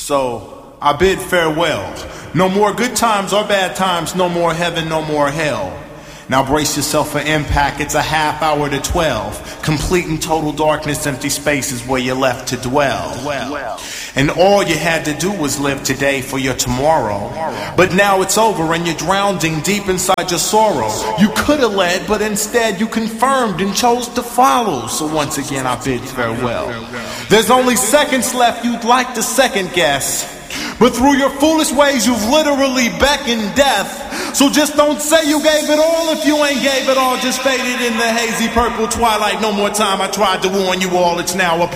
So I bid farewell. No more good times or bad times, no more heaven, no more hell. Now brace yourself for impact, it's a half hour to 12. Complete and total darkness, empty space is where you're left to dwell. And all you had to do was live today for your tomorrow. But now it's over and you're drowning deep inside your sorrow. You could have led, but instead you confirmed and chose to follow. So once again I bid farewell. There's only seconds left you'd like to second guess, but through your foolish ways you've literally beckoned death. So just don't say you gave it all if you ain't gave it all. Just faded in the hazy purple twilight. No more time, I tried to warn you all, it's now upon